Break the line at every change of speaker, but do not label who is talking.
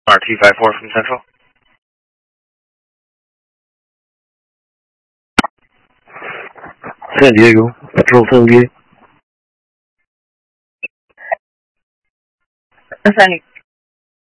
RT54 from Central.
San Diego, Patrol 78.
Ascending